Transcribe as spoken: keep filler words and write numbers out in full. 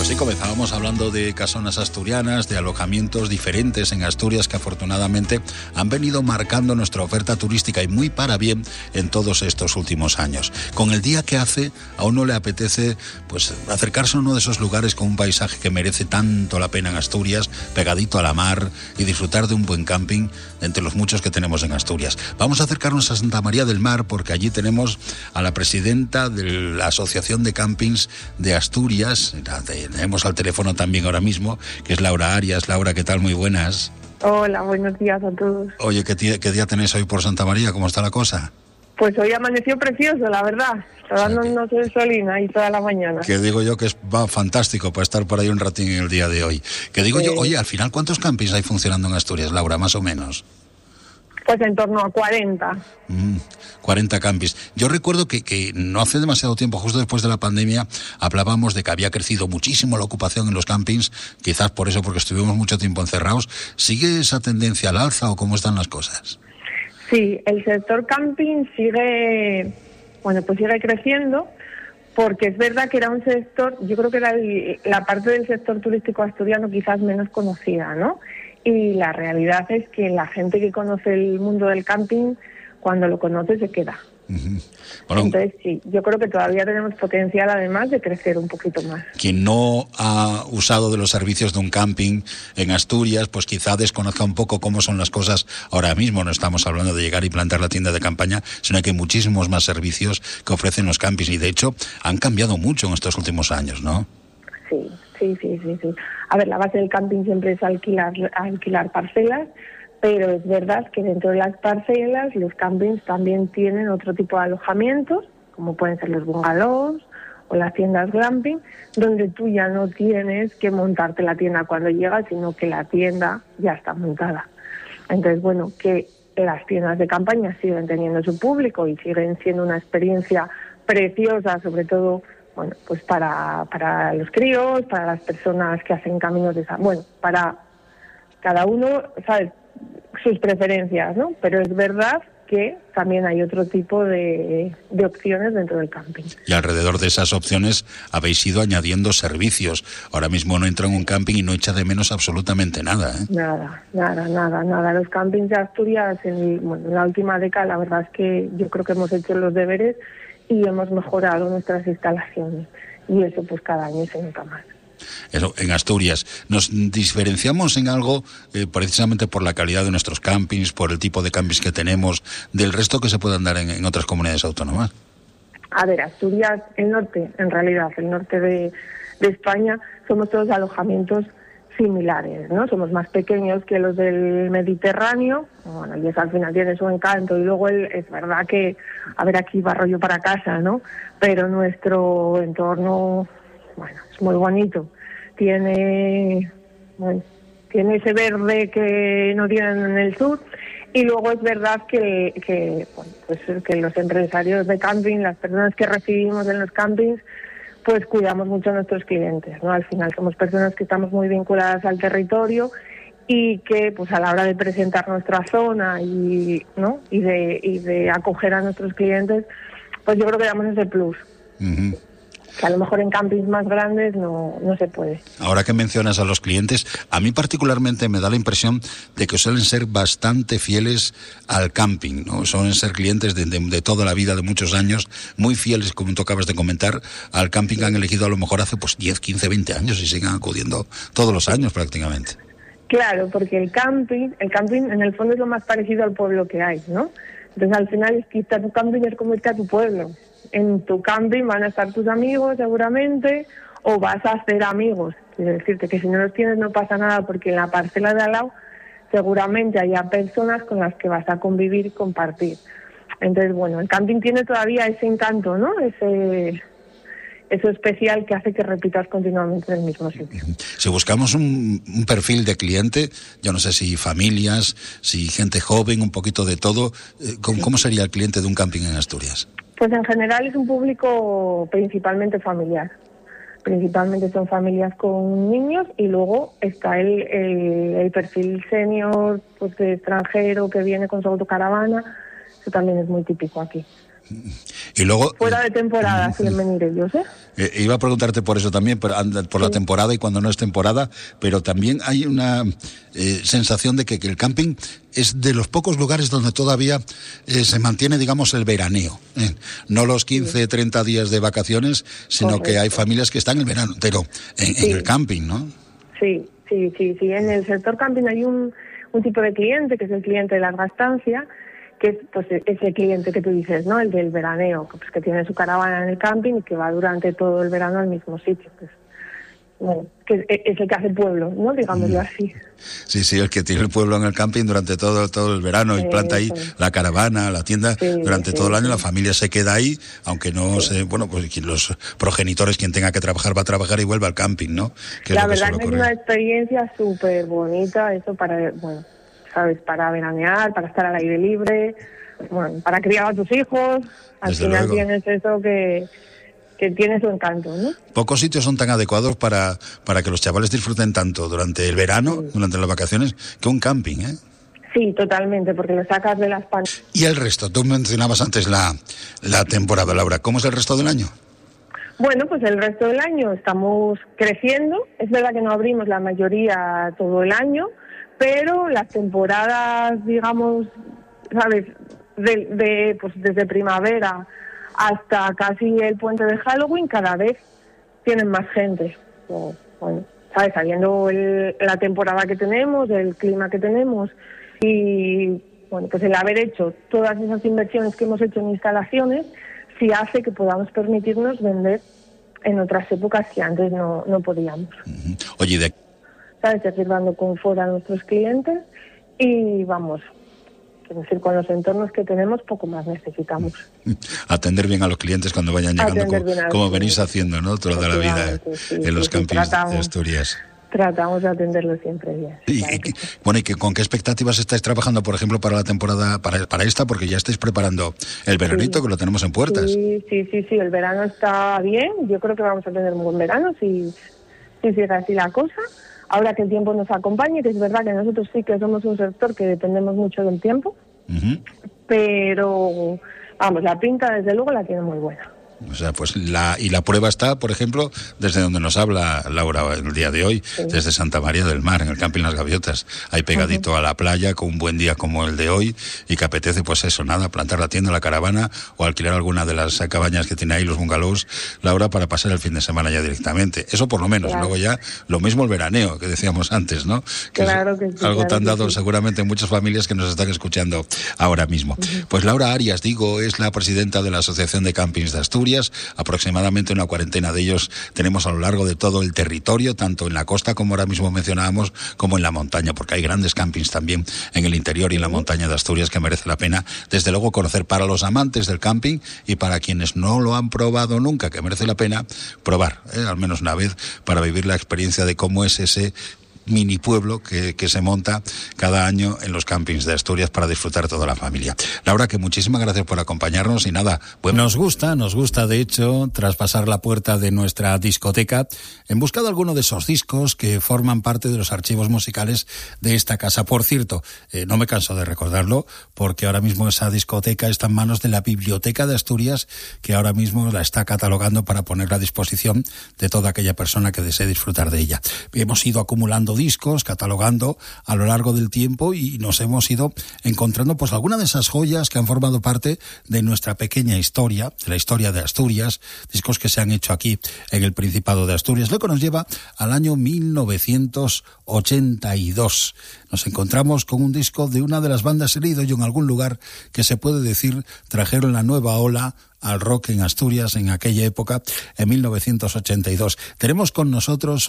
Sí, comenzábamos hablando de casonas asturianas, de alojamientos diferentes en Asturias que afortunadamente han venido marcando nuestra oferta turística y muy para bien en todos estos últimos años. Con el día que hace, a uno le apetece pues acercarse a uno de esos lugares con un paisaje que merece tanto la pena en Asturias, pegadito a la mar, y disfrutar de un buen camping entre los muchos que tenemos en Asturias. Vamos a acercarnos a Santa María del Mar porque allí tenemos a la presidenta de la Asociación de Campings de Asturias. Tenemos al teléfono también ahora mismo, que es Laura Arias. Laura, ¿qué tal? Muy buenas. Hola, buenos días a todos. Oye, ¿qué, tía, ¿qué día tenéis hoy por Santa María? ¿Cómo está la cosa? Pues hoy amaneció precioso, la verdad. Está dándonos el solín ahí toda la mañana. Que digo yo que es va fantástico para estar por ahí un ratín en el día de hoy. Que digo sí. yo, oye, al final, ¿cuántos campings hay funcionando en Asturias, Laura, más o menos? Pues en torno a cuarenta. Mm, cuarenta campings. Yo recuerdo que, que no hace demasiado tiempo, justo después de la pandemia, hablábamos de que había crecido muchísimo la ocupación en los campings, quizás por eso, porque estuvimos mucho tiempo encerrados. ¿Sigue esa tendencia al alza o cómo están las cosas? Sí, el sector camping sigue, bueno, pues sigue creciendo, porque es verdad que era un sector, yo creo que era el, la parte del sector turístico asturiano quizás menos conocida, ¿no? Y la realidad es que la gente que conoce el mundo del camping, cuando lo conoce se queda. Uh-huh. Bueno, entonces sí, yo creo que todavía tenemos potencial además de crecer un poquito más. Quien no ha usado de los servicios de un camping en Asturias, pues quizá desconozca un poco cómo son las cosas ahora mismo. No estamos hablando de llegar y plantar la tienda de campaña, sino que hay muchísimos más servicios que ofrecen los campings y de hecho han cambiado mucho en estos últimos años, ¿no? Sí, sí, sí, sí, sí. A ver, la base del camping siempre es alquilar, alquilar parcelas, pero es verdad que dentro de las parcelas los campings también tienen otro tipo de alojamientos, como pueden ser los bungalows o las tiendas glamping, donde tú ya no tienes que montarte la tienda cuando llegas, sino que la tienda ya está montada. Entonces, bueno, que las tiendas de campaña siguen teniendo su público y siguen siendo una experiencia preciosa, sobre todo, bueno, pues para, para los críos, para las personas que hacen caminos de... Bueno, para cada uno, ¿sabes?, sus preferencias, ¿no? Pero es verdad que también hay otro tipo de, de opciones dentro del camping. Y alrededor de esas opciones habéis ido añadiendo servicios. Ahora mismo uno entra en un camping y no echa de menos absolutamente nada, ¿eh? Nada, nada, nada, nada. Los campings de Asturias, en, bueno, en la última década, la verdad es que yo creo que hemos hecho los deberes y hemos mejorado nuestras instalaciones. Y eso pues cada año se nota más. Eso, en Asturias, ¿nos diferenciamos en algo eh, precisamente por la calidad de nuestros campings, por el tipo de campings que tenemos, del resto que se puedan dar en, en otras comunidades autónomas? A ver, Asturias, el norte, en realidad, el norte de, de España, somos todos alojamientos similares, ¿no? Somos más pequeños que los del Mediterráneo, bueno, y eso al final tiene su encanto, y luego el, es verdad que, a ver, aquí va rollo para casa, ¿no? Pero nuestro entorno, bueno, es muy bonito. Tiene, bueno, tiene ese verde que no tienen en el sur, y luego es verdad que, que, bueno, pues que los empresarios de camping, las personas que recibimos en los campings, pues cuidamos mucho a nuestros clientes, ¿no? Al final somos personas que estamos muy vinculadas al territorio y que, pues a la hora de presentar nuestra zona y, ¿no? y de y de acoger a nuestros clientes, pues yo creo que damos ese plus. Uh-huh. Que a lo mejor en campings más grandes no, no se puede. Ahora que mencionas a los clientes, a mí particularmente me da la impresión de que suelen ser bastante fieles al camping, ¿no? Suelen ser clientes de, de, de toda la vida, de muchos años, muy fieles, como tú acabas de comentar, al camping que han elegido a lo mejor hace pues diez, quince, veinte años y siguen acudiendo todos los años prácticamente. Claro, porque el camping, el camping en el fondo es lo más parecido al pueblo que hay, ¿no? Entonces al final es que irte a tu camping es como irte a tu pueblo. En tu camping van a estar tus amigos seguramente, o vas a hacer amigos. Quiero decirte que si no los tienes no pasa nada, porque en la parcela de al lado seguramente haya personas con las que vas a convivir y compartir. Entonces, bueno, el camping tiene todavía ese encanto, ¿no? Ese... eso especial que hace que repitas continuamente en el mismo sitio. Si buscamos un, un perfil de cliente, yo no sé si familias, si gente joven, un poquito de todo, ¿cómo, sí. ¿cómo sería el cliente de un camping en Asturias? Pues en general es un público principalmente familiar. Principalmente son familias con niños y luego está el, el, el perfil senior, pues de extranjero que viene con su autocaravana. Eso también es muy típico aquí. Y luego... Fuera de temporada, suelen venir ellos, ¿eh? Eh, iba a preguntarte por eso también, por, por sí. la temporada y cuando no es temporada, pero también hay una eh, sensación de que, que el camping es de los pocos lugares donde todavía eh, se mantiene, digamos, el veraneo. ¿eh? No los quince, treinta días de vacaciones, sino Correcto. que hay familias que están en el verano entero en, sí. en el camping, ¿no? Sí, sí, sí, sí. En el sector camping hay un, un tipo de cliente, que es el cliente de larga estancia, que es pues ese cliente que tú dices, ¿no? El del veraneo, que, pues, que tiene su caravana en el camping y que va durante todo el verano al mismo sitio. Pues, bueno, que es, es el que hace pueblo, ¿no? Digámoslo así. Sí, sí, el que tiene el pueblo en el camping durante todo todo el verano y planta ahí la caravana, la tienda, sí, durante sí, todo el año, sí. la familia se queda ahí, aunque no sí. se, bueno, pues los progenitores, quien tenga que trabajar va a trabajar y vuelve al camping, ¿no? Que la es verdad que es una experiencia súper bonita, eso para, bueno, sabes, para veranear, para estar al aire libre, bueno, para criar a tus hijos, al Desde final luego. tienes eso que... que tiene su encanto, ¿no? Pocos sitios son tan adecuados para, para que los chavales disfruten tanto durante el verano, sí. durante las vacaciones, que un camping, ¿eh? Sí, totalmente, porque lo sacas de las pan... Y el resto, tú mencionabas antes la, la temporada, Laura, ¿cómo es el resto del año? Bueno, pues el resto del año estamos creciendo, es verdad que no abrimos la mayoría todo el año, pero las temporadas, digamos, ¿sabes?, de, de pues desde primavera hasta casi el puente de Halloween, cada vez tienen más gente. O, bueno, ¿sabes? Sabiendo el, la temporada que tenemos, el clima que tenemos y, bueno, pues el haber hecho todas esas inversiones que hemos hecho en instalaciones, sí hace que podamos permitirnos vender en otras épocas que antes no, no podíamos. Uh-huh. Oye, de... ¿Sabes? Seguir dando confort a nuestros clientes y, vamos... Es decir, con los entornos que tenemos, poco más necesitamos. Atender bien a los clientes cuando vayan llegando, como, como venís haciendo, ¿no? Toda la vida sí, en sí, los sí, campings tratamos, de Asturias. Tratamos de atenderlos siempre bien. Y, claro y, que sí. Bueno, ¿y que, con qué expectativas estáis trabajando, por ejemplo, para la temporada, para, para esta? Porque ya estáis preparando el veranito, sí. que lo tenemos en puertas. Sí, sí, sí, sí, el verano está bien. Yo creo que vamos a tener un buen verano si, si sigue así la cosa. Ahora que el tiempo nos acompañe, que es verdad que nosotros sí que somos un sector que dependemos mucho del tiempo, uh-huh. pero, vamos, la pinta desde luego la tiene muy buena. O sea, pues la y la prueba está, por ejemplo, desde donde nos habla Laura el día de hoy, sí. desde Santa María del Mar, en el Camping Las Gaviotas, ahí pegadito uh-huh. a la playa, con un buen día como el de hoy, y que apetece, pues eso, nada, plantar la tienda, la caravana, o alquilar alguna de las cabañas que tiene ahí, los bungalows, Laura, para pasar el fin de semana ya directamente. Eso por lo menos, claro. Luego ya, lo mismo el veraneo, que decíamos antes, ¿no? Que claro es que sí, algo claro tan dado sí. seguramente en muchas familias que nos están escuchando ahora mismo. Uh-huh. Pues Laura Arias, digo, es la presidenta de la Asociación de Campings de Asturias, aproximadamente Aproximadamente una cuarentena de ellos tenemos a lo largo de todo el territorio, tanto en la costa, como ahora mismo mencionábamos, como en la montaña, porque hay grandes campings también en el interior y en la montaña de Asturias que merece la pena, desde luego, conocer para los amantes del camping y para quienes no lo han probado nunca, que merece la pena probar, ¿eh? al menos una vez, para vivir la experiencia de cómo es ese mini pueblo que, que se monta cada año en los campings de Asturias para disfrutar toda la familia. Laura, que muchísimas gracias por acompañarnos y nada. Bueno. Nos gusta, nos gusta de hecho traspasar la puerta de nuestra discoteca en busca de alguno de esos discos que forman parte de los archivos musicales de esta casa. Por cierto, eh, no me canso de recordarlo porque ahora mismo esa discoteca está en manos de la Biblioteca de Asturias, que ahora mismo la está catalogando para ponerla a disposición de toda aquella persona que desee disfrutar de ella. Hemos ido acumulando discos, catalogando a lo largo del tiempo y nos hemos ido encontrando pues alguna de esas joyas que han formado parte de nuestra pequeña historia, de la historia de Asturias, discos que se han hecho aquí en el Principado de Asturias, lo que nos lleva al año mil novecientos ochenta y dos. Nos encontramos con un disco de una de las bandas herido y en algún lugar que se puede decir trajeron la nueva ola al rock en Asturias en aquella época, en mil novecientos ochenta y dos. Tenemos con nosotros